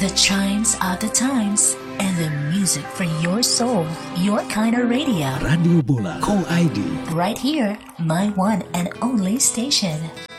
The chimes of the times and the music for your soul. Your kind of radio. Radio Bola Co ID. Right here, my one and only station.